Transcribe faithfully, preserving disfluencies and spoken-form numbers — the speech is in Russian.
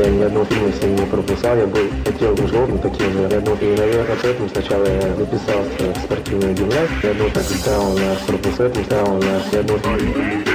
я ни одного фильма с ним не пропускал, я был, хотел бы жопу таким же. Я думал, и, наверное, поэтому сначала я записался в спортивную гимнастику, я думал, так ставил на корпус, ставил на, я думал,